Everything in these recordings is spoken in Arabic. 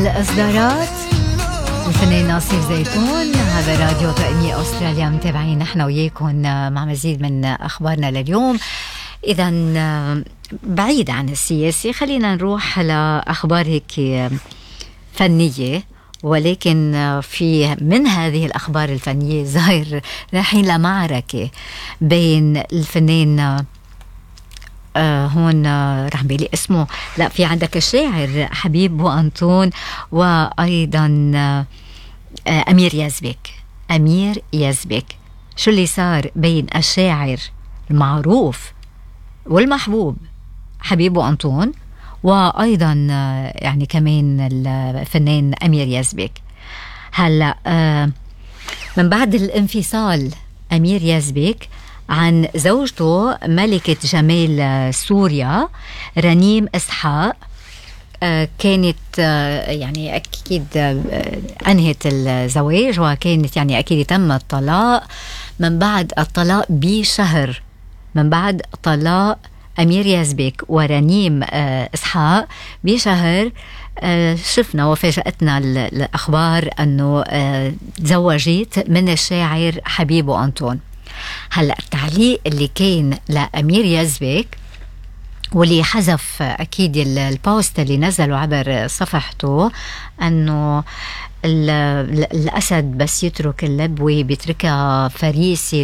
الإصدارات الفنان ناصر زيتون. هذا راديو طائمية أستراليا، متابعين نحن وياكم مع مزيد من أخبارنا لليوم. إذا بعيد عن السياسي، خلينا نروح لأخبار هيك فنية، ولكن في من هذه الأخبار الفنية ظاهر رايحين لمعركة بين الفنان هون راح بيلي اسمه، لا في عندك الشاعر حبيب بوأنطون وأيضا أمير يزبك. شو اللي صار بين الشاعر المعروف والمحبوب حبيب بوأنطون وأيضا يعني كمان الفنان أمير يزبك؟ هلأ من بعد الانفصال أمير يزبك عن زوجته ملكة جمال سوريا رنيم إسحاق، كانت يعني أكيد أنهت الزواج، وكانت يعني أكيد تم الطلاق. من بعد الطلاق بشهر، من بعد طلاق أمير يزبك ورنيم إسحاق بشهر، شفنا وفاجأتنا الأخبار أنه تزوجت من الشاعر حبيب بوأنطون. هلأ التعليق اللي كان لأمير يزبك واللي حذف أكيد البوست اللي نزله عبر صفحته، أنه الأسد بس يترك اللبوة بيتركها فريسي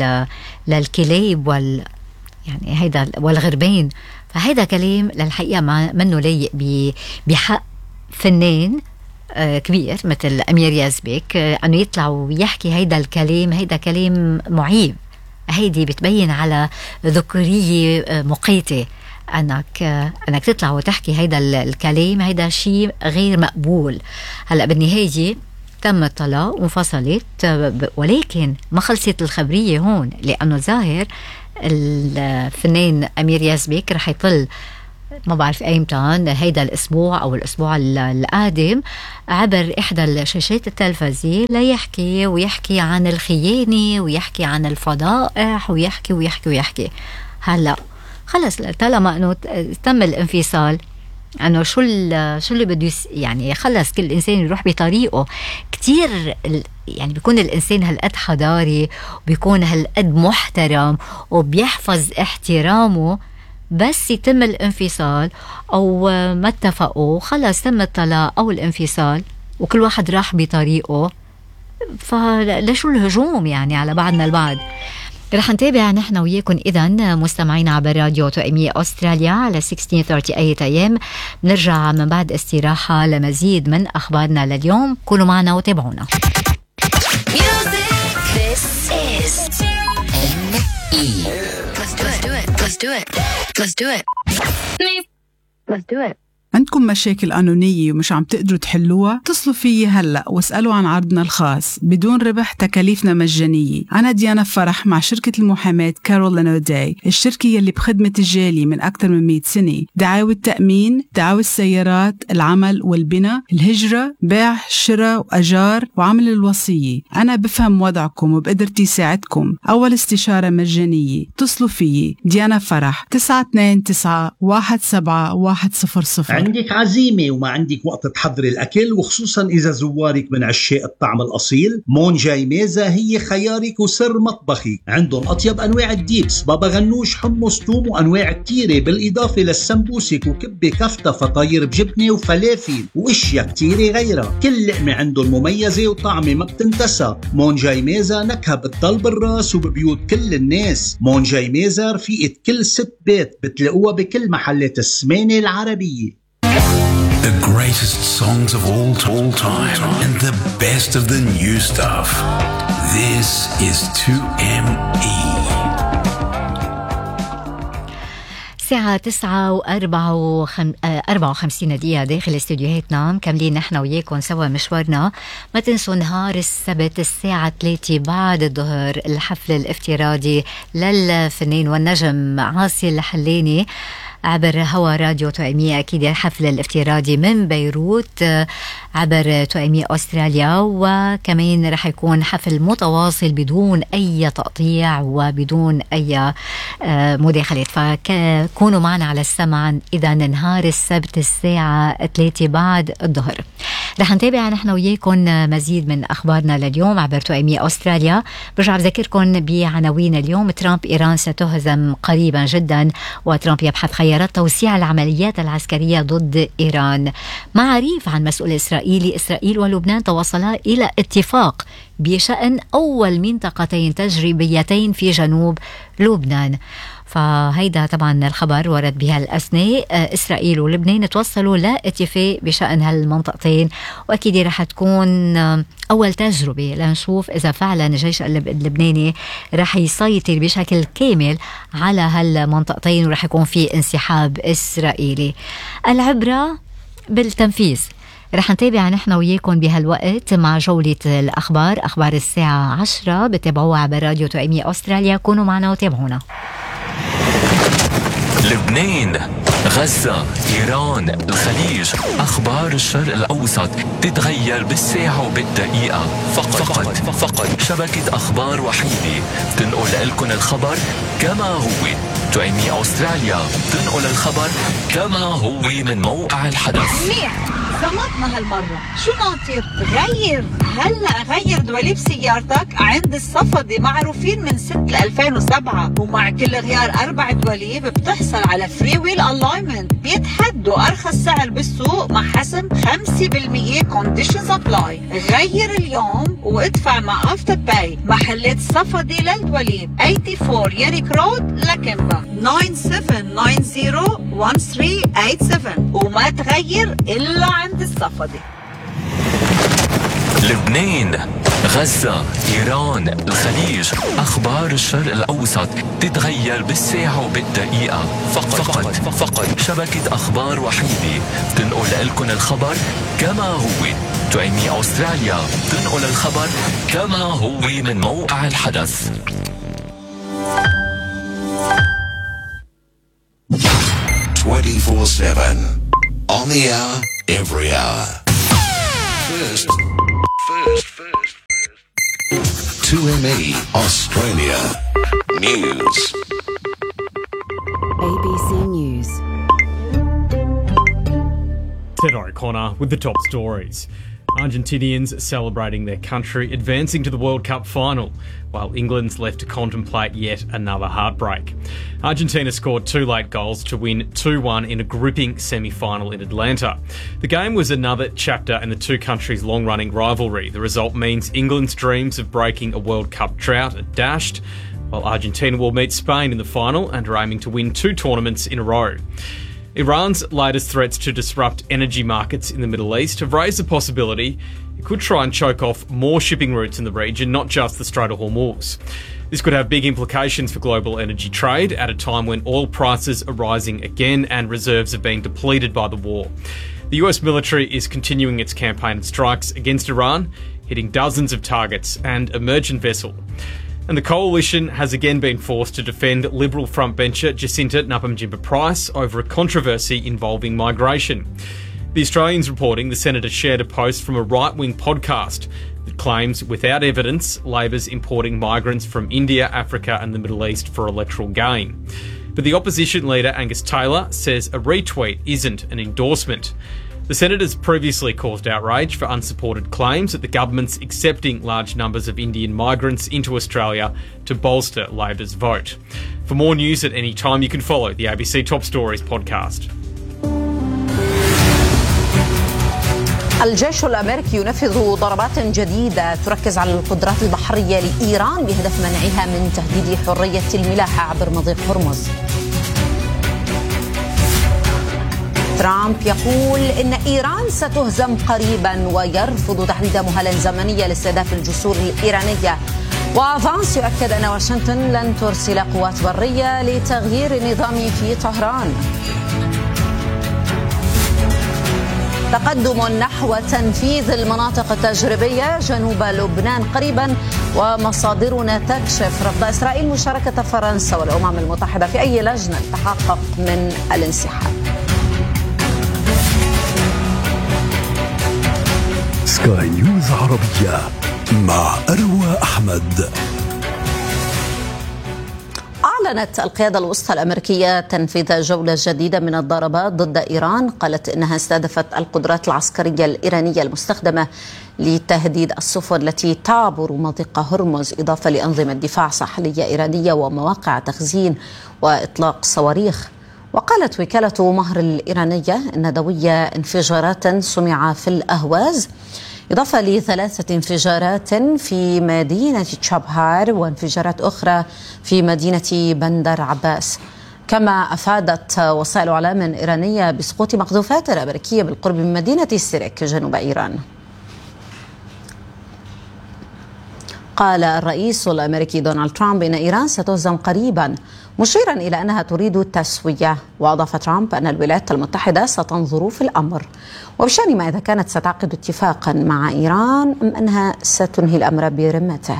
للكلاب يعني هيدا والغربين. فهيدا كلام للحقيقة منه لايق بحق فنان كبير مثل أمير يزبك، أنه يطلع ويحكي هيدا الكلام. هيدا كلام معيب، هيدي بتبين على ذكورية مقيتة. أنك تطلع وتحكي هيدا الكلام، هيدا شيء غير مقبول. هلأ بالنهاية تم الطلاق وانفصلت، ولكن ما خلصت الخبرية هون، لأنه ظاهر الفنان أمير يزبك رح يطل، ما بعرف ايمتى، هيدا الاسبوع او الاسبوع القادم، عبر احدى الشاشات التلفزيونية ويحكي عن الخيانة ويحكي عن الفضائح ويحكي. هلا خلص طالما انه تم الانفصال، انه شو اللي بده يعني خلص كل انسان يروح بطريقه. كتير يعني بيكون الانسان هالقد حضاري وبيكون هالقد محترم وبيحفظ احترامه، بس يتم الانفصال أو ما اتفقوا، خلاص تم الطلاق أو الانفصال وكل واحد راح بطريقه، فلشو الهجوم يعني على بعضنا البعض؟ رح نتابع نحن وياكم إذا مستمعين عبر راديو طائمية أستراليا على 1638 AM. نرجع من بعد استراحة لمزيد من أخبارنا لليوم. كونوا معنا وتابعونا. Let's do it. عندكم مشاكل قانونية ومش عم تقدروا تحلوها؟ اتصلوا فيي هلأ واسألوا عن عرضنا الخاص بدون ربح، تكاليفنا مجانية. أنا ديانا فرح مع شركة المحاماة كارول أوداي، الشركة يلي بخدمة الجالية من أكثر من 100 سنة. دعاوى التأمين، دعاوى السيارات، العمل والبناء، الهجرة، بيع، شراء وأجار، وعمل الوصية. أنا بفهم وضعكم وبقدرتي ساعدكم. أول استشارة مجانية. اتصلوا فيي ديانا فرح 929-17100. عندك عزيمة وما عندك وقت تحضري الأكل، وخصوصا إذا زوارك من عشاق الطعم الأصيل، مون جاي ميزة هي خيارك وسر مطبخك. عندهم أطيب أنواع الديبس، بابا غنوش، حمص، توم، وأنواع كتيرة، بالإضافة للسمبوسك وكبة كفتة، فطاير بجبنة وفلافل وإشياء كتيرة غيرها. كل لقمة عندهم مميزة وطعمة ما بتنتسى. مون جاي ميزة نكهة بتضل بالراس وببيوت كل الناس. مون جاي ميزة رفيقة كل ست بيت، بتلاقوها بكل محلات السمانة العربية. The greatest songs of all time and the best of the new stuff. This is 2ME. الساعة 9:54 دقيقة داخل استوديوهاتنا، مكملين نحن وياكم سوا مشوارنا. ما تنسوا نهار السبت الساعة 3 بعد الظهر الحفل الافتراضي للفنان والنجم عاصي الحلاني عبر هوا راديو طائمية. أكيد الحفل الافتراضي من بيروت عبر طائمية أستراليا، وكمان رح يكون حفل متواصل بدون أي تقطيع وبدون أي مداخلات. فكونوا معنا على السمع إذا نهار السبت الساعة 3 بعد الظهر. رح نتابع نحن وياكم مزيد من أخبارنا لليوم عبر توأمية أستراليا. برجع بذكركم بعناوين اليوم. ترامب إيران ستهزم قريبا جدا، وترامب يبحث خيارات توسيع العمليات العسكرية ضد إيران. معاريف عن مسؤول إسرائيلي. إسرائيل ولبنان توصلا إلى اتفاق بشأن أول منطقتين تجريبيتين في جنوب لبنان. فهيدا طبعا الخبر ورد بها الأثناء. إسرائيل ولبنان توصلوا لاتفاق بشأن هالمنطقتين، وأكيد رح تكون أول تجربة لنشوف إذا فعلا الجيش اللبناني رح يسيطر بشكل كامل على هالمنطقتين ورح يكون في انسحاب إسرائيلي. العبرة بالتنفيذ. رح نتابع نحن وياكم بهالوقت مع جولة الأخبار، أخبار الساعة 10 بتابعوها عبر راديو توأمية أستراليا. كونوا معنا وتابعونا. لبنان، غزة، إيران، الخليج، أخبار الشرق الأوسط تتغير بالساعة وبالدقيقة. فقط شبكة أخبار وحيدة تنقل لكم الخبر كما هو. توأمية أستراليا تنقل الخبر كما هو من موقع الحدث. زمطنا هالمرة، شو ناطر؟ هلأ غير دواليب سيارتك عند الصفدي، معروفين من 2007، ومع كل غيار 4 دواليب بتحصل على فري ويل الاينمنت، بيتحدوا أرخص سعر بالسوق مع حسم 5% كونديشنز ابلاي. غير اليوم وادفع مع افتر باي. محلات صفدي للدواليب 84 ياريك رود لكمبا 97901387 وما تغير إلا عند الصفدي. لبنان، غزة، إيران، الخليج، أخبار الشرق الأوسط تتغير بالساعة وبالدقيقة. فقط شبكة أخبار وحيدة تنقل لكم الخبر كما هو. توأمية أستراليا تنقل الخبر كما هو من موقع الحدث. 24/7 on the hour, every hour. First. 2ME Australia News. ABC News. Ted O'Connor with the top stories. Argentinians celebrating their country advancing to the World Cup final, while England's left to contemplate yet another heartbreak. Argentina scored 2 late goals to win 2-1 in a gripping semi-final in Atlanta. The game was another chapter in the two countries' long-running rivalry. The result means England's dreams of breaking a World Cup drought are dashed, while Argentina will meet Spain in the final and are aiming to win 2 tournaments in a row. Iran's latest threats to disrupt energy markets in the Middle East have raised the possibility it could try and choke off more shipping routes in the region, not just the Strait of Hormuz. This could have big implications for global energy trade at a time when oil prices are rising again and reserves are being depleted by the war. The US military is continuing its campaign of strikes against Iran, hitting dozens of targets and a merchant vessel. And the coalition has again been forced to defend Liberal frontbencher Jacinta Nampijinpa-Price over a controversy involving migration. The Australian's reporting the senator shared a post from a right-wing podcast that claims, without evidence, Labor's importing migrants from India, Africa and the Middle East for electoral gain. But the opposition leader Angus Taylor says a retweet isn't an endorsement. The senators previously caused outrage for unsupported claims that the government's accepting large numbers of Indian migrants into Australia to bolster Labor's vote. For more news at any time, you can follow the ABC Top Stories podcast. الجيش الأمريكي ينفذ ضربات جديدة تركز على القدرات البحرية لإيران بهدف منعها من تهديد حرية الملاحة عبر مضيق هرمز. ترامب يقول إن إيران ستهزم قريبا ويرفض تحديد مهلة زمنية لاستهداف الجسور الإيرانية. وفانس يؤكد أن واشنطن لن ترسل قوات برية لتغيير النظام في طهران. تقدم نحو تنفيذ المناطق التجريبية جنوب لبنان قريبا، ومصادرنا تكشف رفض إسرائيل مشاركة فرنسا والأمم المتحدة في أي لجنة تحقق من الانسحاب. سكاي نيوز عربية مع أروى أحمد. أعلنت القيادة الوسطى الأمريكية تنفيذ جولة جديدة من الضربات ضد إيران. قالت إنها استهدفت القدرات العسكرية الإيرانية المستخدمة لتهديد السفن التي تعبر مضيق هرمز، إضافة لأنظمة دفاع ساحلية إيرانية ومواقع تخزين وإطلاق صواريخ. وقالت وكالة مهر الإيرانية إن دوية انفجارات سمع في الأهواز، إضافة ل3 انفجارات في مدينة تشابهار وانفجارات أخرى في مدينة بندر عباس. كما أفادت وسائل إعلام إيرانية بسقوط مقذوفات أمريكية بالقرب من مدينة سيرك جنوب إيران. قال الرئيس الأمريكي دونالد ترامب إن إيران ستهزم قريبا، مشيرا إلى أنها تريد التسوية. وأضاف ترامب أن الولايات المتحدة ستنظر في الأمر وبشأن ما إذا كانت ستعقد اتفاقا مع إيران أم أنها ستنهي الأمر برمته.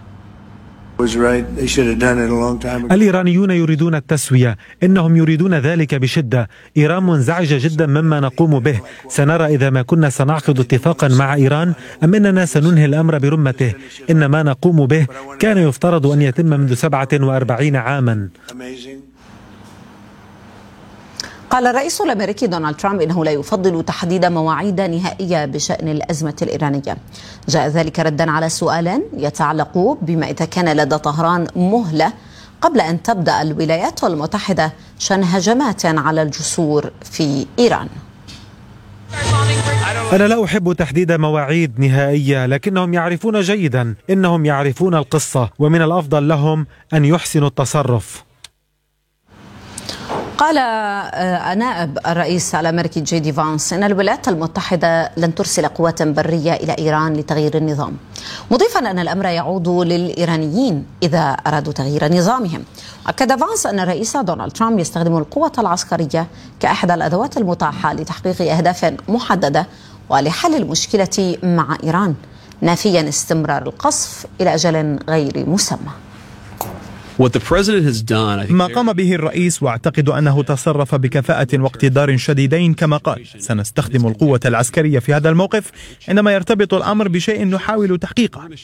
الإيرانيون يريدون التسوية، إنهم يريدون ذلك بشدة. إيران منزعجة جدا مما نقوم به. سنرى إذا ما كنا سنعقد اتفاقا مع إيران أم أننا سننهي الأمر برمته. إن ما نقوم به كان يفترض أن يتم منذ 47 عاما. قال الرئيس الأمريكي دونالد ترامب إنه لا يفضل تحديد مواعيد نهائية بشأن الأزمة الإيرانية. جاء ذلك ردا على سؤال يتعلق بما إذا كان لدى طهران مهلة قبل أن تبدأ الولايات المتحدة شن هجمات على الجسور في إيران. أنا لا أحب تحديد مواعيد نهائية، لكنهم يعرفون جيدا، إنهم يعرفون القصة، ومن الأفضل لهم أن يحسنوا التصرف. قال نائب الرئيس الأمريكي جي دي فانس إن الولايات المتحدة لن ترسل قوات برية إلى إيران لتغيير النظام، مضيفا أن الأمر يعود للإيرانيين إذا أرادوا تغيير نظامهم. أكد فانس أن الرئيس دونالد ترامب يستخدم القوة العسكرية كأحدى الأدوات المتاحة لتحقيق أهداف محددة ولحل المشكلة مع إيران، نافيا استمرار القصف إلى أجل غير مسمى. ما قام به الرئيس، واعتقد أنه تصرف بكفاءة واقتدار شديدين. كما قال: سنستخدم القوة العسكرية في هذا الموقف عندما يرتبط الأمر بشيء نحاول تحقيقه.